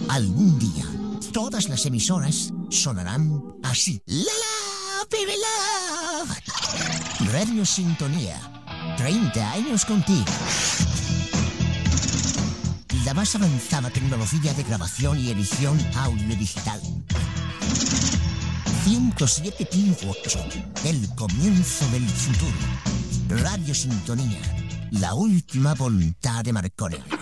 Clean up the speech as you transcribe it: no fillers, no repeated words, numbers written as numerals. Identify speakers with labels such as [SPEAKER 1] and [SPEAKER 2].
[SPEAKER 1] Algún día, todas las emisoras sonarán así. ¡La la, baby love! Radio Sintonía. 30 años contigo. La más avanzada tecnología de grabación y edición audiodigital. 107.8. El comienzo del futuro. Radio Sintonía. La última voluntad de Marconi.